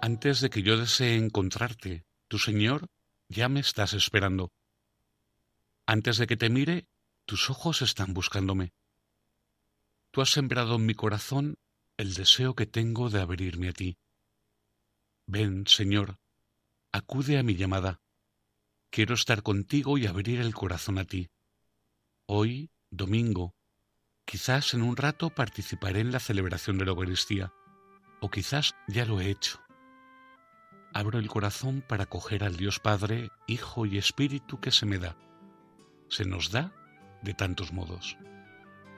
Antes de que yo desee encontrarte, tu Señor, ya me estás esperando. Antes de que te mire, tus ojos están buscándome. Tú has sembrado en mi corazón el deseo que tengo de abrirme a ti. Ven, Señor, acude a mi llamada. Quiero estar contigo y abrir el corazón a ti. Hoy, domingo, quizás en un rato participaré en la celebración de la Eucaristía, o quizás ya lo he hecho. Abro el corazón para acoger al Dios Padre, Hijo y Espíritu que se me da. Se nos da de tantos modos.